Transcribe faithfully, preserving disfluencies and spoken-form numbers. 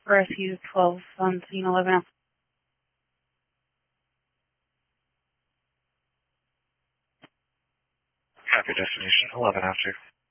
Rescue twelve on scene eleven after. Copy, destination eleven after.